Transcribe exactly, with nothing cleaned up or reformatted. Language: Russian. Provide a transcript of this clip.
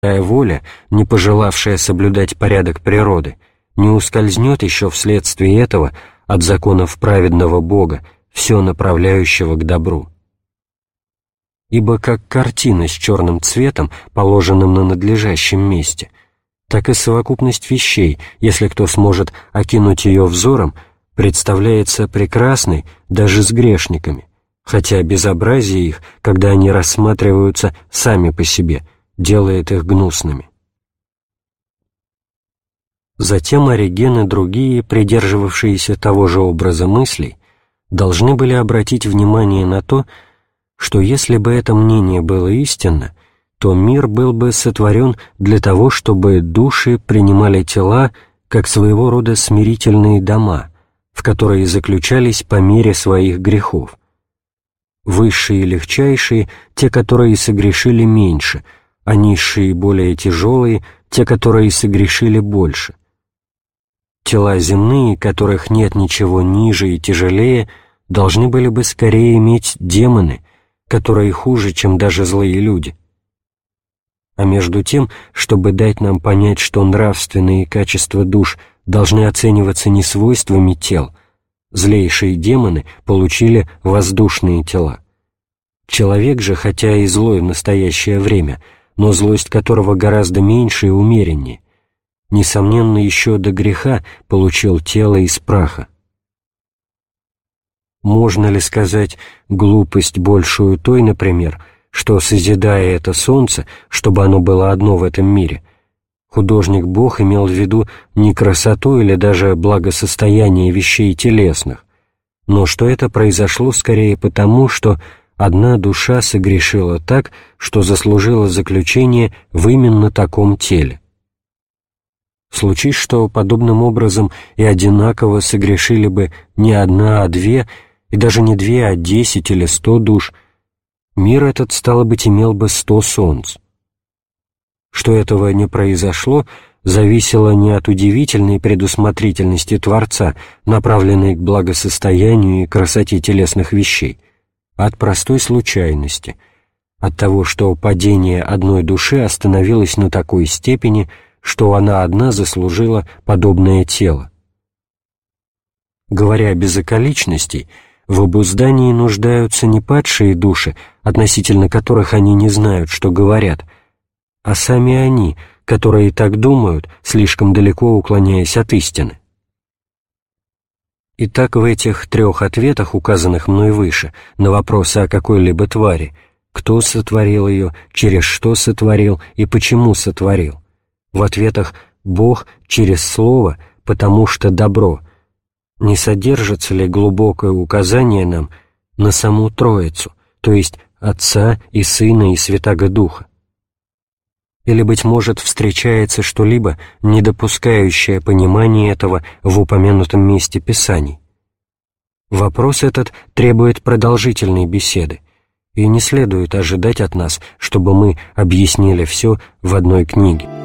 воля, не пожелавшая соблюдать порядок природы, не ускользнет еще вследствие этого от законов праведного Бога, все направляющего к добру. Ибо как картина с черным цветом, положенным на надлежащем месте, так и совокупность вещей, если кто сможет окинуть ее взором, представляется прекрасной даже с грешниками, хотя безобразие их, когда они рассматриваются сами по себе, делает их гнусными. Затем Ориген и другие, придерживавшиеся того же образа мыслей, должны были обратить внимание на то, что если бы это мнение было истинно, то мир был бы сотворен для того, чтобы души принимали тела как своего рода смирительные дома, в которые заключались по мере своих грехов. Высшие и легчайшие — те, которые согрешили меньше, а низшие и более тяжелые — те, которые согрешили больше. Тела земные, которых нет ничего ниже и тяжелее, должны были бы скорее иметь демоны, которые хуже, чем даже злые люди. А между тем, чтобы дать нам понять, что нравственные качества душ должны оцениваться не свойствами тел, злейшие демоны получили воздушные тела. Человек же, хотя и злой в настоящее время, но злость которого гораздо меньше и умереннее, несомненно, еще до греха получил тело из праха. Можно ли сказать глупость большую той, например, что, созидая это солнце, чтобы оно было одно в этом мире, художник-бог имел в виду не красоту или даже благосостояние вещей телесных, но что это произошло скорее потому, что одна душа согрешила так, что заслужила заключение в именно таком теле. Случись, что подобным образом и одинаково согрешили бы не одна, а две, и даже не две, а десять или сто душ, мир этот, стало быть, имел бы сто солнц. Что этого не произошло, зависело не от удивительной предусмотрительности Творца, направленной к благосостоянию и красоте телесных вещей, а от простой случайности, от того, что падение одной души остановилось на такой степени, что она одна заслужила подобное тело. Говоря без околичностей, в обуздании нуждаются не падшие души, относительно которых они не знают, что говорят, а сами они, которые так думают, слишком далеко уклоняясь от истины. Итак, в этих трех ответах, указанных мной выше, на вопросы о какой-либо твари, кто сотворил ее, через что сотворил и почему сотворил, в ответах «Бог через Слово, потому что добро», не содержится ли глубокое указание нам на саму Троицу, то есть Отца и Сына и Святаго Духа? Или, быть может, встречается что-либо, не допускающее понимания этого в упомянутом месте Писаний? Вопрос этот требует продолжительной беседы, и не следует ожидать от нас, чтобы мы объяснили все в одной книге.